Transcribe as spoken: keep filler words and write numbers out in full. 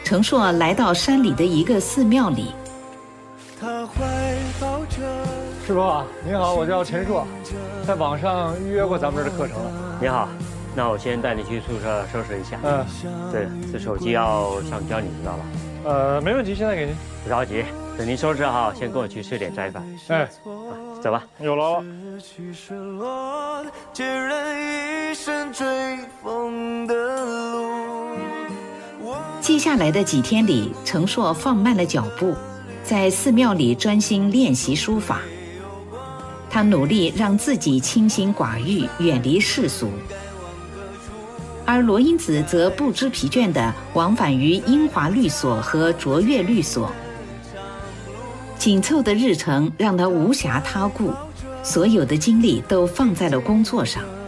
程硕来到山里的一个寺庙里。 师傅您好，我叫陈硕，在网上预约过咱们这儿的课程了。 你好，那我先带你去宿舍收拾一下。 嗯， 对，这手机要上交，你知道吧？ 呃，没问题，现在给您。 不着急，等您收拾好，先跟我去吃点斋饭。 哎， 啊、走吧。 有劳了。 接下来的几天里，程硕放慢了脚步，在寺庙里专心练习书法。他努力让自己清心寡欲，远离世俗。而罗英子则不知疲倦地往返于英华律所和卓越律所。紧凑的日程让他无暇他顾，所有的精力都放在了工作上。